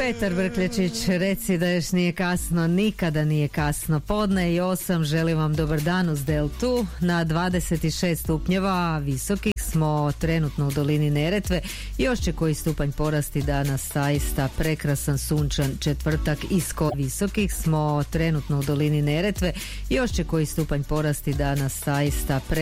Petar Brkljačić, reci da još nije kasno, nikada nije kasno. Podne i 8, želim vam dobar dan uz Deltu. Na 26 stupnjeva visokih smo trenutno u dolini Neretve. Još će koji stupanj porasti danas, zaista prekrasan sunčan četvrtak isko visokih smo trenutno u dolini Neretve. Još će koji stupanj porasti danas, zaista